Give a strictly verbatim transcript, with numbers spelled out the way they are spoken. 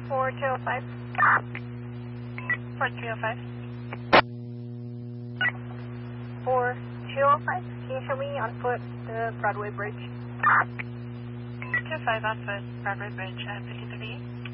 four two oh five. four three oh five. four two oh five. Can you show me on foot the Broadway Bridge? two oh five on foot, Broadway Bridge at fifty-three.